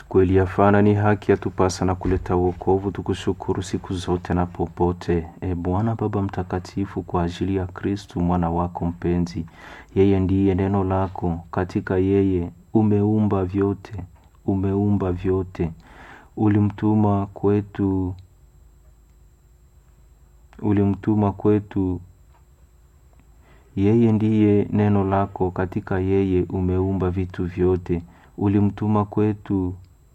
Kweli yafana ni haki yatupasa na kuleta wokovu, tukushukuru siku zote na popote. Bwana Baba Mtakatifu, kwa ajili ya Kristu mwana wako mpenzi, yeye ndiye neno lako, katika yeye umeumba vyote. Ulimtuma kwetu, yeye ndiye neno lako, katika yeye umeumba vitu vyote. Ulimtuma kwetu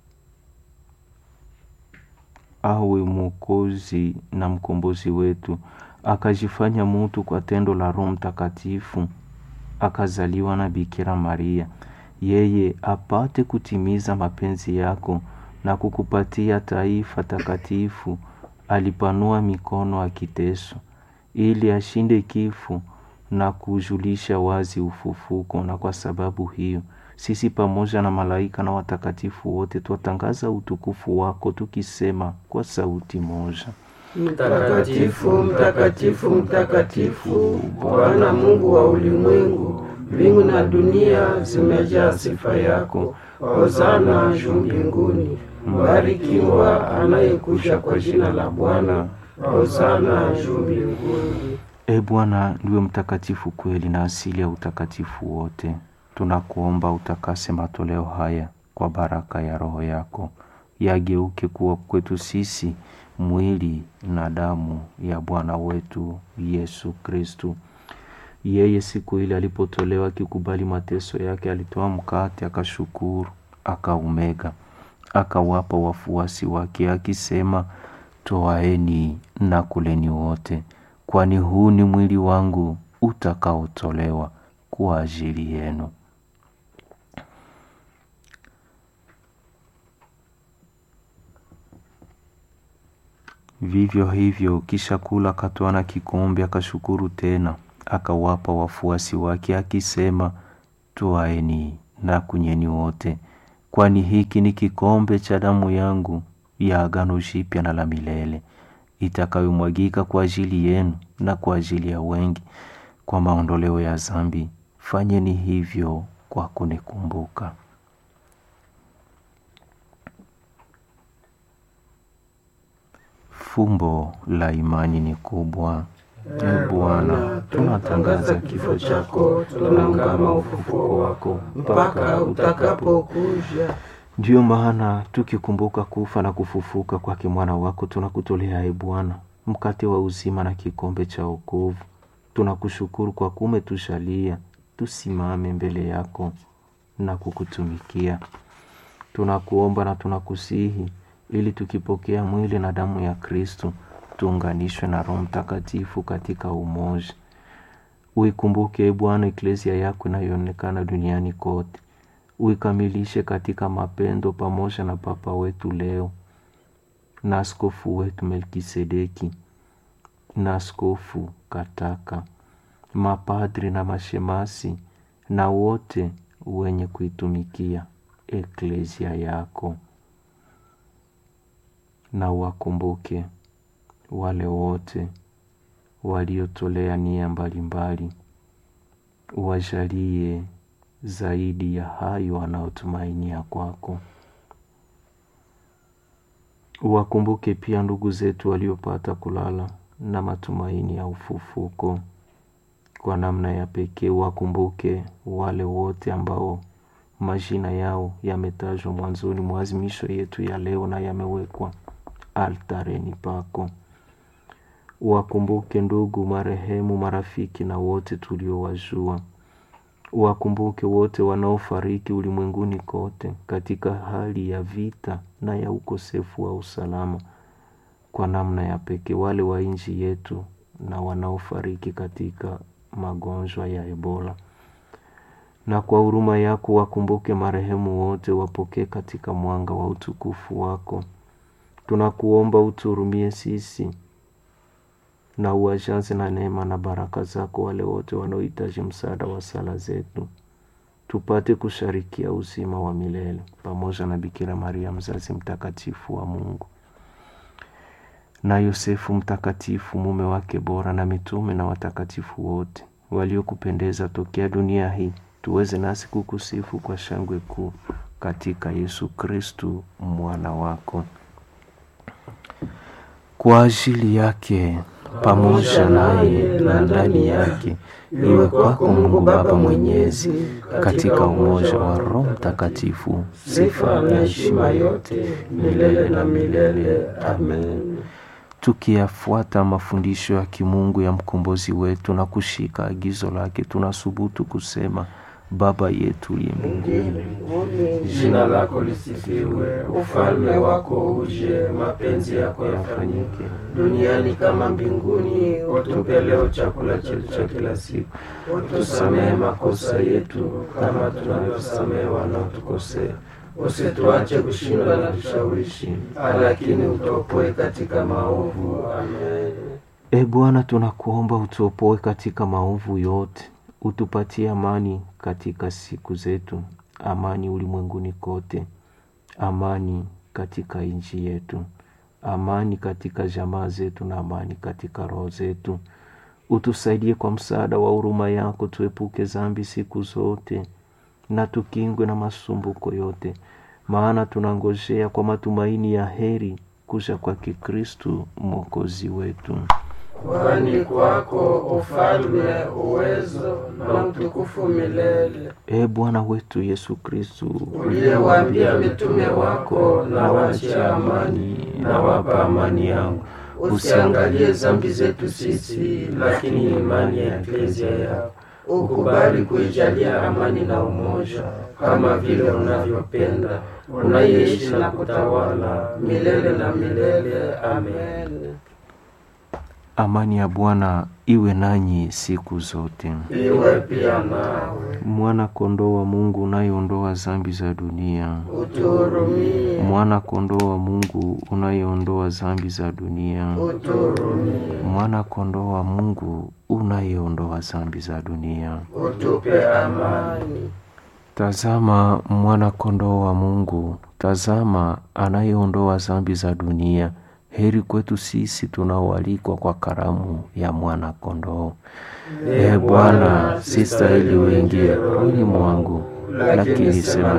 awe mwokozi na mkombozi wetu, akajifanya mtu kwa tendo la Roho Mtakatifu, akazaliwa na Bikira Maria, yeye apate kutimiza mapenzi yako na kukupatia taifa takatifu. Alipanua mikono akiteso, ili ashinde kifo na kujulisha wazi ufufuko, na kwa sababu hiyo sisi pamoja na malaika na watakatifu wote twatangaza utukufu wako, tukisema kwa sauti moja: Mtakatifu, mtakatifu, mtakatifu, Bwana Mungu wa ulimwengu, mbingu na dunia zimejaa sifa yako. Hosana juu mbinguni. Mbarikiwa anayekuja kwa jina la Bwana. Hosana juu mbinguni. Bwana ndiwe mtakatifu kweli na asili ya utakatifu wote. Tunakuomba utakase matoleo haya kwa baraka ya Roho yako, yageuke kuwa kwetu sisi mwili na damu ya Bwana wetu Yesu Kristu. Yeye siku ile alipotolewa akikubali mateso yake, alitoa mkate, akashukuru, akaumega, akawapa wafuasi wake akisema, toaeni na kuleni wote, kwani huu ni mwili wangu utakaotolewa kwa ajili yenu. Vivyo hivyo kisha kula, akatwaa na kikombe, akashukuru tena, akawapa wafuasi wake akisema, toaeni na kunyweni wote, kwani hiki ni kikombe cha damu yangu ya agano jipya na la milele, itakayomwagika kwa ajili yenu na kwa ajili ya wengi kwa maondoleo ya dhambi. Fanyeni hivyo kwa kunikumbuka. Fumbo la imani ni kubwa. Bwana, tunatangaza kifo chako, tunaungama ufufuko wako mpaka utakapokuja. Ndiyo maana tukikumbuka kufa na kufufuka kwake mwana wako, tunakutolea Bwana mkate wa uzima na kikombe cha wokovu. Tunakushukuru kwa kumetushalia tusimame mbele yako na kukutumikia. Tunakuomba na tunakusihi, ili tukipokea mwili na damu ya Kristo tuunganishwe na Roho Mtakatifu katika umoja. Uikumbuke Bwana eklesia yako inayoonekana duniani kote, uikamilishe katika mapendo, pamoja na Papa wetu Leo na askofu wetu Melkisedeki na askofu Kataka, mapadri na mashemasi na wote wenye kuitumikia eklesia yako. Na wakumbuke wale wote waliotolea nia mbalimbali, wajalie zaidi ya hayo wanaotumainia kwako. Wakumbuke pia ndugu zetu waliopata kulala na matumaini ya ufufuko. Kwa namna ya pekee wakumbuke wale wote ambao majina yao yametajwa mwanzoni mwa azimisho yetu ya leo na yamewekwa altareni pako. Wakumbuke ndugu marehemu, marafiki na wote tuliowajua. Wakumbuke wote wanaofariki ulimwenguni kote katika hali ya vita na ya ukosefu wa usalama. Kwa namna ya pekee wale wa nchi yetu na wanaofariki katika magonjwa ya Ebola. Na kwa huruma yako wakumbuke marehemu wote, wapokee katika mwanga wa utukufu wako. Tunakuomba uturumie sisi na uwajaze na neema na baraka zako wale wote wanaohitaji msaada wa sala zetu, tupate kusharikia uzima wa milele pamoja na Bikira Maria mzazi mtakatifu wa Mungu, na Yosefu mtakatifu mume wake bora, na mitume na watakatifu wote waliokupendeza tokea dunia hii, tuweze nasi kukusifu kwa shangwe kuu katika Yesu Kristu mwana wako. Kwa ajili yake, pamoja naye na ndani yake, iwe kwako Mungu Baba Mwenyezi, katika umoja wa Roho Mtakatifu, sifa na heshima yote milele na milele. Amen. Tukiyafuata mafundisho ya kimungu ya mkombozi wetu na kushika agizo lake, tunasubutu kusema: Baba yetu uliye mbinguni, jina lako lisifiwe, ufalme wako uje, mapenzi yako yafanyike duniani kama mbinguni. Utupe leo chakula chetu cha kila siku, utusamehe makosa yetu kama tunavyosamehe wanaotukosea, usituache kushindwa na kushawishi, lakini utuopoe katika maovu. Amen. E Bwana, tunakuomba utuopoe katika maovu yote, utupatie amani katika siku zetu, amani ulimwenguni kote, amani katika nchi yetu, amani katika jamaa zetu na amani katika roho zetu. Utusaidie kwa msaada wa huruma yako, tuepuke dhambi siku zote na tukingwe na masumbuko yote, maana tunangojea kwa matumaini ya heri kuja kwa Kristo Mwokozi wetu. Kwani kwako ufalme, uwezo na utukufu milele. E Bwana wetu Yesu Kristo, uliyewaambia mitume wako, na waachie amani, na wapa amani yangu, usiangalie dhambi zetu sisi, lakini imani ya Eklesia yako. Ukubali kuijalia amani na umoja, kama vile unavyopenda, unaishi na kutawala milele na milele. Amen. Amani ya Bwana iwe nanyi siku zote. Iwe pia nawe. Mwana kondoo wa Mungu unayeondoa dhambi za dunia, utuhurumie. Mwana kondoo wa Mungu unayeondoa dhambi za dunia, utuhurumie. Mwana kondoo wa Mungu unayeondoa dhambi za dunia, utupe amani. Tazama mwana kondoo wa Mungu, tazama anayeondoa dhambi za dunia. Heri kwetu sisi tunaoalikwa kwa karamu ya mwana kondoo. E Bwana, sistahili uingie rohoni mwangu, lakini sema